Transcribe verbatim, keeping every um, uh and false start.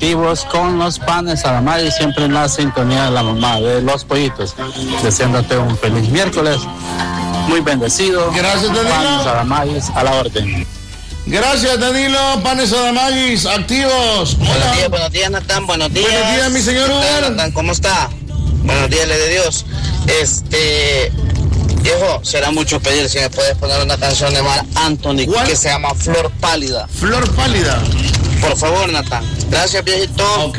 activos con los panes Adamay, siempre en la sintonía de la mamá de los pollitos. Deseándote un feliz miércoles, muy bendecido. Gracias, Danilo. Panes Adamay a la orden. Gracias, Danilo. Panes Adamagis, activos. Hola. Buenos días, buenos días, Natán. Buenos días. Buenos días, mi señor Uber. Natán, ¿cómo está? Buenos días, le de Dios. Este, viejo, será mucho pedir si me puedes poner una canción de Mar Anthony. ¿Cuál? Que se llama Flor Pálida. Flor Pálida. Por favor, Natán. Gracias, viejito. Okay.